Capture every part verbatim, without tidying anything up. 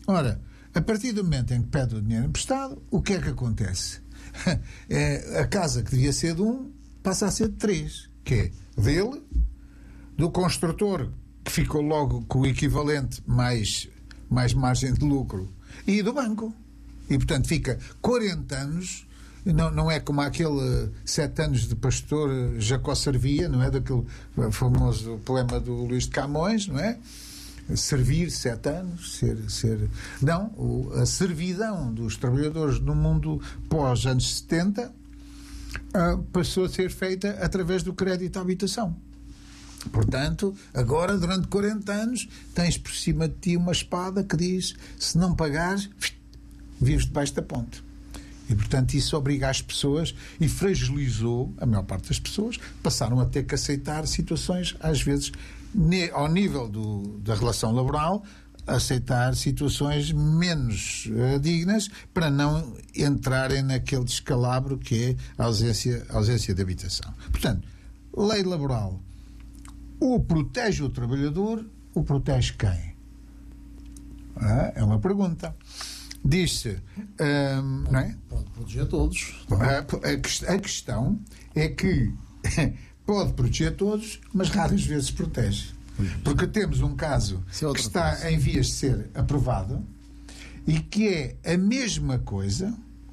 Ora, a partir do momento em que pede o dinheiro emprestado, o que é que acontece? É, a casa que devia ser de um passa a ser de três, que é dele, do construtor, que ficou logo com o equivalente mais, mais margem de lucro, e do banco. E, portanto, fica quarenta anos, não, não é como aquele sete anos de pastor Jacó Servia, não é? Daquele famoso poema do Luís de Camões, não é? Servir sete anos, ser... ser... Não, o, a servidão dos trabalhadores no mundo pós-anos setenta uh, passou a ser feita através do crédito à habitação. Portanto, agora, durante quarenta anos, tens por cima de ti uma espada que diz: se não pagares, vives debaixo da ponte. E, portanto, isso obriga as pessoas e fragilizou a maior parte das pessoas, passaram a ter que aceitar situações, às vezes, ne, ao nível do, da relação laboral, aceitar situações menos uh, dignas para não entrarem naquele descalabro que é a ausência, a ausência de habitação. Portanto, lei laboral ou protege o trabalhador ou protege quem? Ah, é uma pergunta. Diz-se, hum, não é? Pode proteger todos. A, a, a questão é que pode proteger todos, mas raras vezes protege. Porque temos um caso é que está coisa. em vias de ser aprovado e que é a mesma coisa.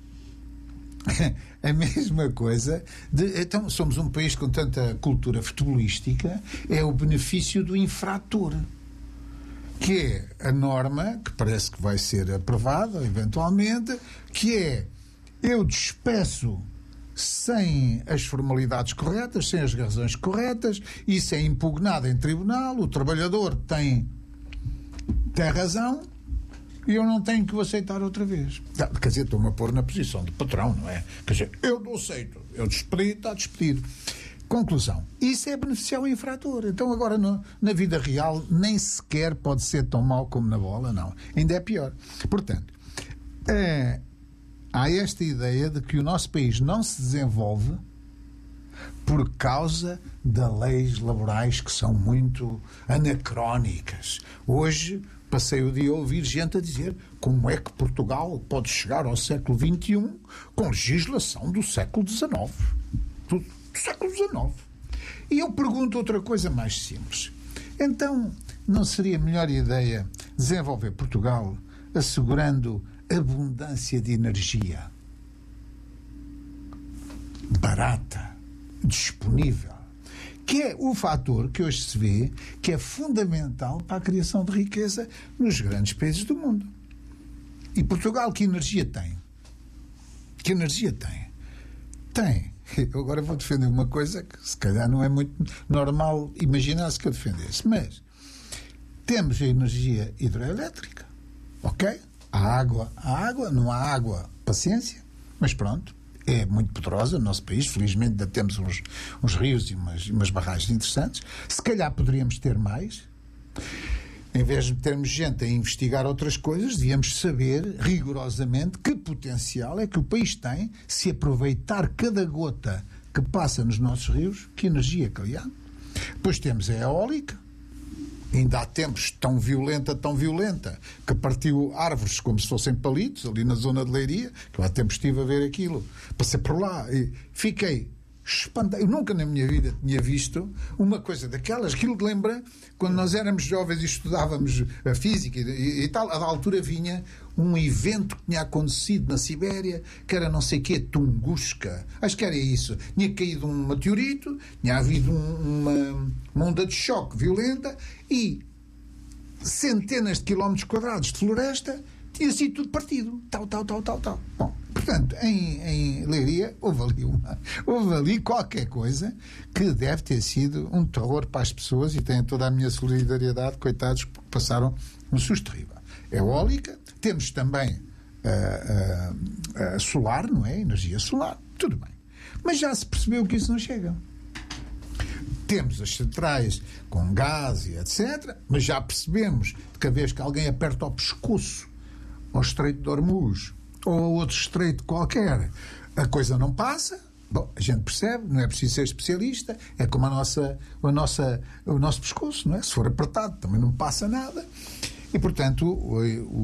A mesma coisa de, então somos um país com tanta cultura futebolística, é o benefício do infrator, que é a norma que parece que vai ser aprovada eventualmente, que é: eu despeço sem as formalidades corretas, sem as razões corretas, isso é impugnado em tribunal, o trabalhador tem tem razão e eu não tenho que o aceitar outra vez. Quer dizer, estou-me a pôr na posição de patrão, não é? Quer dizer, eu não aceito, eu despedi, está despedido. Conclusão, isso é beneficiar o infrator. Então agora no, na vida real nem sequer pode ser tão mau como na bola, não. Ainda é pior. Portanto, é, há esta ideia de que o nosso país não se desenvolve por causa de leis laborais que são muito anacrónicas. Hoje passei o dia a ouvir gente a dizer como é que Portugal pode chegar ao século vinte e um com legislação do século dezenove. Do, do século dezenove. E eu pergunto outra coisa mais simples. Então, não seria melhor ideia desenvolver Portugal assegurando abundância de energia barata, disponível, que é o fator que hoje se vê que é fundamental para a criação de riqueza nos grandes países do mundo. E Portugal, que energia tem? Que energia tem? Tem. Eu agora vou defender uma coisa que se calhar não é muito normal imaginar-se que eu defendesse, mas temos a energia hidroelétrica, ok? A água, a água, não há água, paciência, mas pronto. É muito poderosa no nosso país, felizmente ainda temos uns, uns rios e umas, umas barragens interessantes. Se calhar poderíamos ter mais. Em vez de termos gente a investigar outras coisas, devíamos saber rigorosamente que potencial é que o país tem se aproveitar cada gota que passa nos nossos rios, que energia que há. Depois temos a eólica. Ainda há tempos tão violenta, tão violenta, que partiu árvores como se fossem palitos, ali na zona de Leiria, que eu há tempos estive a ver aquilo. Passei por lá e fiquei espantado. Eu nunca na minha vida tinha visto uma coisa daquelas. Aquilo que lembra, quando nós éramos jovens e estudávamos a física e, e, e tal, a da altura vinha um evento que tinha acontecido na Sibéria, que era não sei o quê, Tunguska. Acho que era isso. Tinha caído um meteorito, tinha havido um, uma, uma onda de choque violenta e centenas de quilómetros quadrados de floresta tinha sido tudo partido. Tal, tal, tal, tal, tal. Bom, portanto, em, em Leiria houve ali, uma, houve ali qualquer coisa que deve ter sido um terror para as pessoas e tenho toda a minha solidariedade, coitados, porque passaram um susto terrível. Eólica, temos também uh, uh, uh, solar, não é? Energia solar, tudo bem. Mas já se percebeu que isso não chega. Temos as centrais com gás e etcétera, mas já percebemos que cada vez que alguém aperta o pescoço ao Estreito de Hormuz ou a outro estreito qualquer, a coisa não passa. Bom, a gente percebe, não é preciso ser especialista, é como a nossa, a nossa, o nosso pescoço, não é? Se for apertado também não passa nada. E, portanto, o, o